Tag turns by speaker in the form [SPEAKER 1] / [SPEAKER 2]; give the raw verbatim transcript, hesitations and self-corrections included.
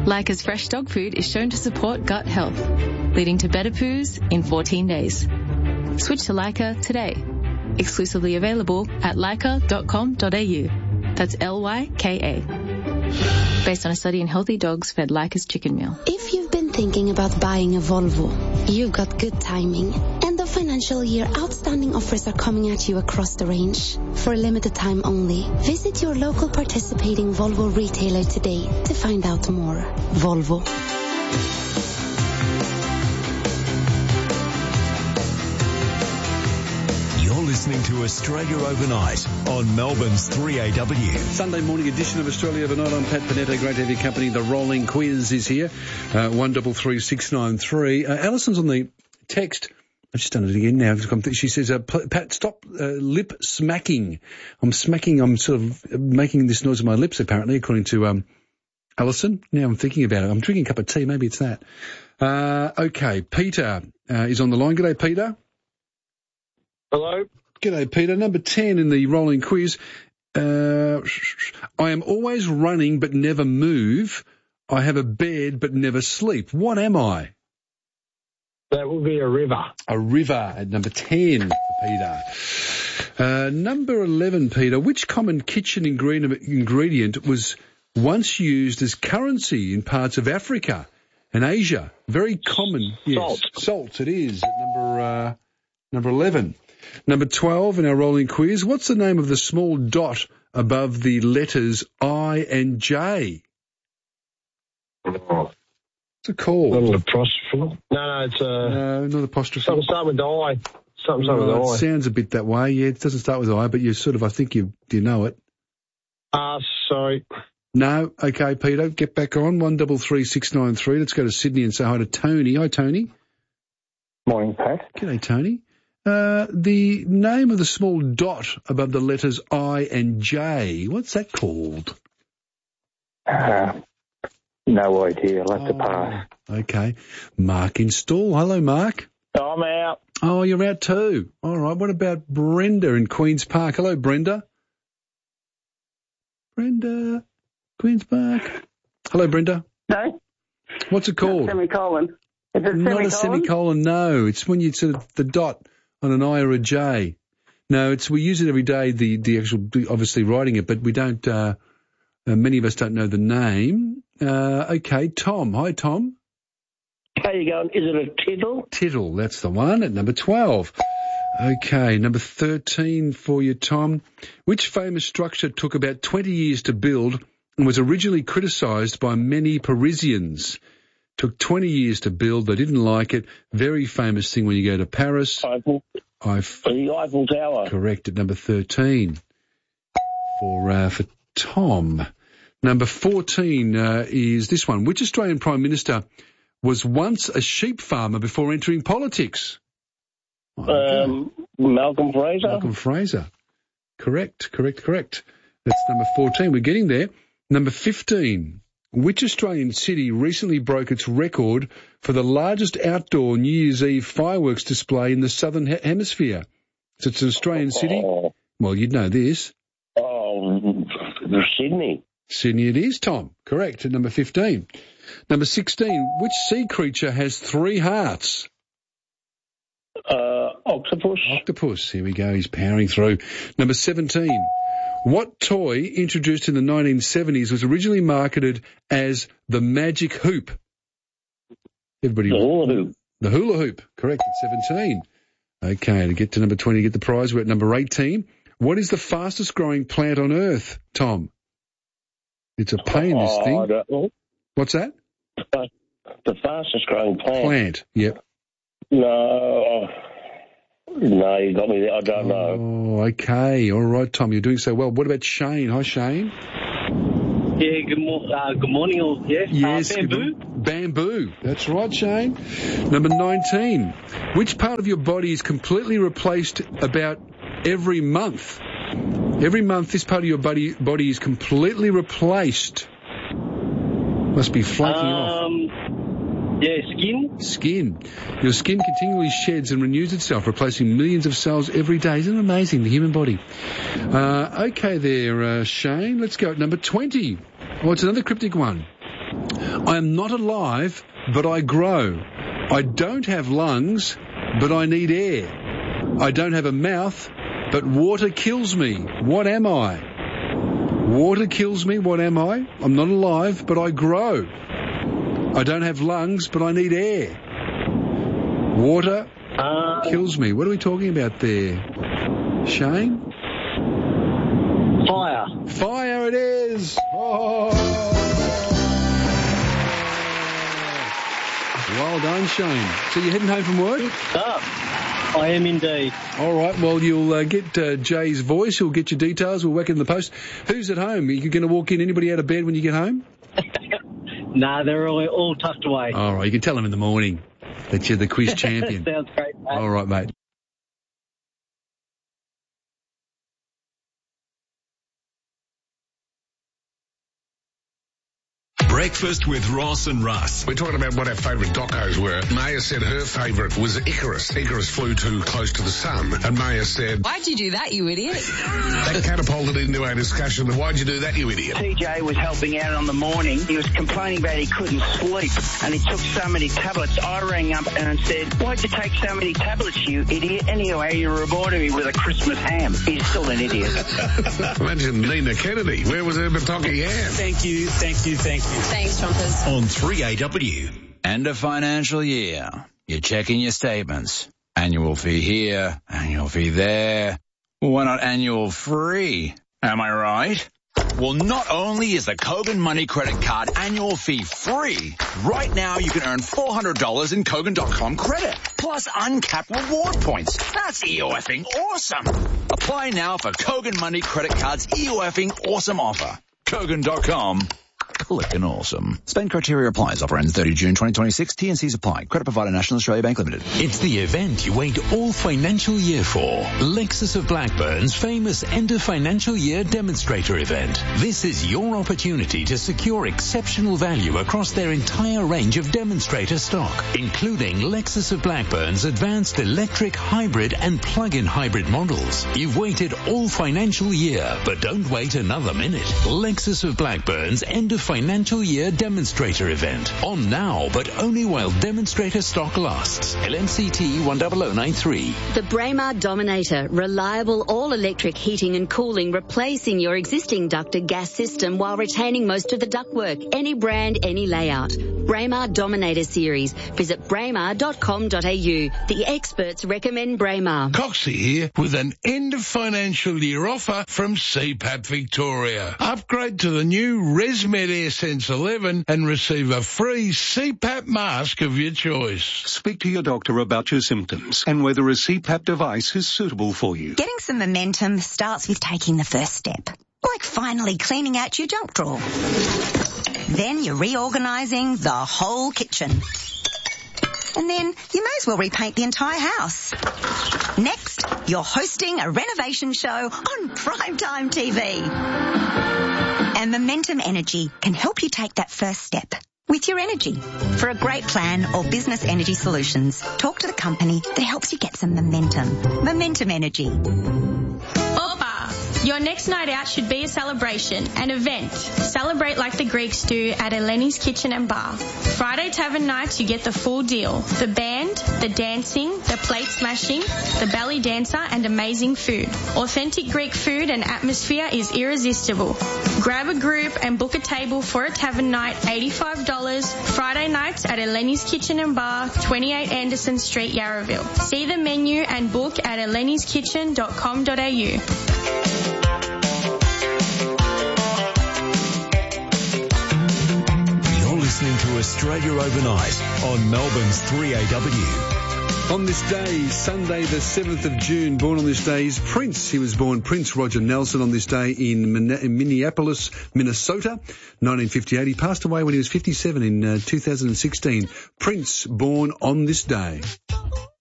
[SPEAKER 1] Leica's fresh dog food is shown to support gut health, leading to better poos in fourteen days. Switch to Leica today. Exclusively available at leica dot com dot a u. That's L Y K A. Based on a study in healthy dogs fed Leica's chicken meal.
[SPEAKER 2] If you've been thinking about buying a Volvo, you've got good timing. End of financial year outstanding offers are coming at you across the range. For a limited time only, visit your local participating Volvo retailer today to find out more. Volvo.
[SPEAKER 3] Listening to Australia Overnight on Melbourne's three A W.
[SPEAKER 4] Sunday morning edition of Australia Overnight. I'm Pat Panetta. Great to have your company. The rolling quiz is here. Uh, one double three six nine three. Uh, Alison's on the text. I've just done it again now. She says, uh, Pat, stop uh, lip smacking. I'm smacking. I'm sort of making this noise with my lips, apparently, according to um, Alison. Now I'm thinking about it. I'm drinking a cup of tea. Maybe it's that. Uh, okay. Peter uh, is on the line. G'day, Peter.
[SPEAKER 5] Hello.
[SPEAKER 4] G'day, Peter. Number ten in the rolling quiz. Uh, I am always running but never move. I have a bed but never sleep. What am I?
[SPEAKER 5] That would be a river.
[SPEAKER 4] A river at number ten, Peter. Uh, number eleven, Peter. Which common kitchen ingredient, ingredient was once used as currency in parts of Africa and Asia? Very common. Yes.
[SPEAKER 5] Salt.
[SPEAKER 4] Salt, it is. At number, uh, number eleven. Number twelve in our rolling quiz. What's the name of the small dot above the letters I and J?
[SPEAKER 5] Oh.
[SPEAKER 4] What's it called?
[SPEAKER 5] Not an apostrophe. No, no, it's a...
[SPEAKER 4] No, not apostrophe.
[SPEAKER 5] Something start with I. Something start with
[SPEAKER 4] Oh,
[SPEAKER 5] I.
[SPEAKER 4] it sounds a bit that way. Yeah, it doesn't start with I, but you sort of, I think you you know it.
[SPEAKER 5] Ah, uh, sorry.
[SPEAKER 4] No? Okay, Peter, get back on. one double three six nine three. Let's go to Sydney and say hi to Tony. Hi, Tony.
[SPEAKER 6] Morning, Pat.
[SPEAKER 4] G'day, Tony. Uh, the name of the small dot above the letters I and J, what's that called?
[SPEAKER 6] Uh, no idea. I'll have
[SPEAKER 4] oh,
[SPEAKER 6] to pass.
[SPEAKER 4] Okay. Mark in Stall. Hello, Mark.
[SPEAKER 5] I'm out.
[SPEAKER 4] Oh, you're out too. All right. What about Brenda in Queen's Park? Hello, Brenda. Brenda, Queen's Park. Hello, Brenda.
[SPEAKER 7] No.
[SPEAKER 4] What's it called?
[SPEAKER 7] Not semicolon. Is it
[SPEAKER 4] Not
[SPEAKER 7] semicolon?
[SPEAKER 4] a semicolon, no. It's when you sort of, the dot on an I or a J. No, it's, we use it every day, the, the actual, obviously writing it, but we don't, uh, uh, many of us don't know the name. Uh, okay, Tom. Hi, Tom.
[SPEAKER 5] How you going? Is it a tittle?
[SPEAKER 4] Tittle, that's the one at number twelve. Okay, number thirteen for you, Tom. Which famous structure took about twenty years to build and was originally criticised by many Parisians? Took twenty years to build. They didn't like it. Very famous thing when you go to Paris.
[SPEAKER 5] Eiffel.
[SPEAKER 4] I've
[SPEAKER 5] The Eiffel Tower.
[SPEAKER 4] Correct at number thirteen for uh, for Tom. Number fourteen uh, is this one. Which Australian Prime Minister was once a sheep farmer before entering politics? Oh,
[SPEAKER 5] um, Malcolm Fraser.
[SPEAKER 4] Malcolm Fraser. Correct, correct, correct. That's number fourteen. We're getting there. Number fifteen. Which Australian city recently broke its record for the largest outdoor New Year's Eve fireworks display in the Southern he- Hemisphere? So it's an Australian city?
[SPEAKER 5] Oh,
[SPEAKER 4] Well, you'd know this.
[SPEAKER 5] oh, Sydney.
[SPEAKER 4] Sydney it is, Tom. Correct, at number fifteen. Number sixteen. Which sea creature has three hearts?
[SPEAKER 5] Uh, octopus.
[SPEAKER 4] Octopus. Here we go. He's powering through. Number seventeen. What toy introduced in the nineteen seventies was originally marketed as the magic hoop? Everybody.
[SPEAKER 5] The hula hoop.
[SPEAKER 4] The hula hoop. Correct, at seventeen. Okay, to get to number twenty, get the prize. We're at number eighteen. What is the fastest growing plant on Earth, Tom? It's a pain, this
[SPEAKER 5] Oh, I
[SPEAKER 4] thing.
[SPEAKER 5] don't know.
[SPEAKER 4] What's that?
[SPEAKER 5] Uh, the fastest growing plant.
[SPEAKER 4] Plant. Yep.
[SPEAKER 5] No. No, you got me there. I don't know.
[SPEAKER 4] Oh, okay. All right, Tom. You're doing so well. What about Shane? Hi, Shane.
[SPEAKER 8] Yeah, good, mo- uh, good morning, all. Yeah,
[SPEAKER 4] Yes.
[SPEAKER 8] uh, bamboo.
[SPEAKER 4] good- Bamboo. That's right, Shane. Number nineteen. Which part of your body is completely replaced about every month? Every month, this part of your body body is completely replaced. Must be flaking off.
[SPEAKER 8] Um, yeah, skin.
[SPEAKER 4] Skin. Your skin continually sheds and renews itself, replacing millions of cells every day. Isn't it amazing, the human body? Uh, okay there, uh, Shane. Let's go at number twenty. Oh, it's another cryptic one. I am not alive, but I grow. I don't have lungs, but I need air. I don't have a mouth, but water kills me. What am I? Water kills me. What am I? I'm not alive, but I grow. I don't have lungs, but I need air. Water
[SPEAKER 8] Uh,
[SPEAKER 4] kills me. What are we talking about there? Shane?
[SPEAKER 8] fire.
[SPEAKER 4] Fire it is! Oh. Well done, Shane. So you're heading home from work?
[SPEAKER 8] Ah, I am indeed.
[SPEAKER 4] All right, well, you'll uh, get uh, Jay's voice. He'll get your details. We'll whack it in the post. Who's at home? Are you going to walk in? Anybody out of bed when you get home?
[SPEAKER 8] Nah, they're all, all tucked away.
[SPEAKER 4] All right, you can tell them in the morning that you're the quiz champion.
[SPEAKER 8] Sounds great, mate.
[SPEAKER 4] All right, mate.
[SPEAKER 3] Breakfast with Ross and Russ.
[SPEAKER 7] We're talking about what our favourite docos were. Maya said her favourite was Icarus. Icarus flew too close to the sun. And Maya said,
[SPEAKER 9] Why'd you do that, you idiot?
[SPEAKER 7] that catapulted into our discussion of why'd you do that, you idiot?
[SPEAKER 10] T J was helping out on the morning. He was complaining about he couldn't sleep and he took so many tablets. I rang up and said, why'd you take so many tablets, you idiot? Anyway, you rewarded me with a Christmas ham. He's still an idiot.
[SPEAKER 7] Imagine Nina Kennedy. Where was her Bataki ham?
[SPEAKER 11] Thank you, thank you, thank you.
[SPEAKER 9] Thanks, Trumpers.
[SPEAKER 3] On three A W.
[SPEAKER 12] End of financial year. You're checking your statements. Annual fee here, annual fee there. Why not annual free? Am I right? Well, not only is the Kogan Money Credit Card annual fee free, right now you can earn four hundred dollars in Kogan dot com credit, plus uncapped reward points. That's E-O-F-ing awesome. Apply now for Kogan Money Credit Card's E-O-F-ing awesome offer. Kogan dot com. Clickin' awesome. Spend criteria applies. Offer ends thirtieth of June twenty twenty-six. T and C's apply. Credit provider National Australia Bank Limited.
[SPEAKER 13] It's the event you wait all financial year for. Lexus of Blackburn's famous end of financial year demonstrator event. This is your opportunity to secure exceptional value across their entire range of demonstrator stock, including Lexus of Blackburn's advanced electric, hybrid and plug-in hybrid models. You've waited all financial year, but don't wait another minute. Lexus of Blackburn's end of financial year demonstrator event. On now, but only while demonstrator stock lasts. L M C T one zero zero nine three.
[SPEAKER 14] The Braemar Dominator. Reliable all-electric heating and cooling, replacing your existing ducted gas system while retaining most of the ductwork. Any brand, any layout. Braemar Dominator series. Visit braemar dot com dot a u. The experts recommend Braemar.
[SPEAKER 7] Coxie here with an end of financial year offer from C PAP Victoria. Upgrade to the new ResMed AirSense eleven and receive a free C PAP mask of your choice.
[SPEAKER 15] Speak to your doctor about your symptoms and whether a C PAP device is suitable for you.
[SPEAKER 16] Getting some momentum starts with taking the first step, like finally cleaning out your junk drawer. Then you're reorganising the whole kitchen. And then you may as well repaint the entire house. Next, you're hosting a renovation show on primetime T V. And Momentum Energy can help you take that first step with your energy. For a great plan or business energy solutions, talk to the company that helps you get some momentum. Momentum Energy.
[SPEAKER 17] Your next night out should be a celebration, an event. Celebrate like the Greeks do at Eleni's Kitchen and Bar. Friday Tavern nights, you get the full deal. The band, the dancing, the plate smashing, the belly dancer, and amazing food. Authentic Greek food and atmosphere is irresistible. Grab a group and book a table for a tavern night, eighty-five dollars. Friday nights at Eleni's Kitchen and Bar, twenty-eight Anderson Street, Yarraville. See the menu and book at elenis kitchen dot com dot a u.
[SPEAKER 3] Listening to Australia Overnight on Melbourne's three A W.
[SPEAKER 4] On this day, Sunday the seventh of June, born on this day is Prince. He was born Prince Roger Nelson on this day in, Min- in Minneapolis, Minnesota, nineteen fifty-eight. He passed away when he was fifty-seven in uh, two thousand sixteen. Prince, born on this day.